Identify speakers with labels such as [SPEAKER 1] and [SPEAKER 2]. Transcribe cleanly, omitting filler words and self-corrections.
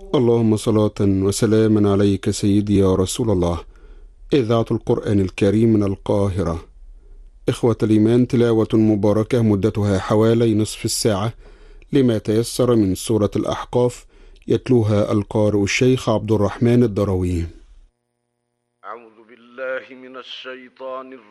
[SPEAKER 1] اللهم صلاة وسلاما عليك سيدي يا رسول الله. إذاعة القرآن الكريم من القاهرة. إخوة الإيمان، تلاوة مباركة مدتها حوالي نصف الساعة لما تيسر من سورة الأحقاف، يتلوها القارئ الشيخ عبد الرحمن الدروي.
[SPEAKER 2] أعوذ بالله من الشيطان